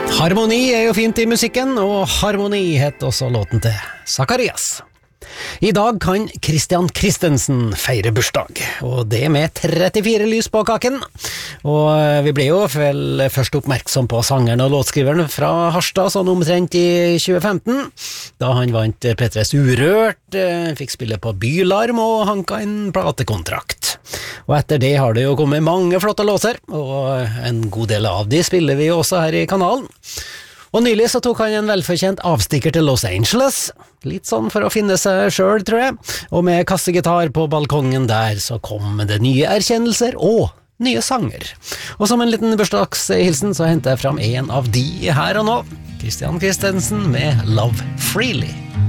Harmoni jo fint I musikken, og Harmoni het også låten til Zacharias. I dag kan Christian Christensen feire bursdag, og det med 34 lys på kaken. Og vi ble jo først oppmerksom på sangeren og låtskriveren fra Harstad sånn omtrent I 2015, da han vant P3s Urørt, fikk spille på Bylarm og hanka en platekontrakt. Og etter det har det jo kommet mange flotte låser, og en god del av de spiller vi jo også her I kanalen. Og nylig så tok han en velfortjent avstikker til Los Angeles, litt sånn for å finne seg selv, tror jeg, og med kassegitar på balkongen der så kom det nye erkjennelser og nye sanger. Og som en liten bursdagshilsen så henter jeg fram en av de her og nå, Christian Christensen med Love Freely.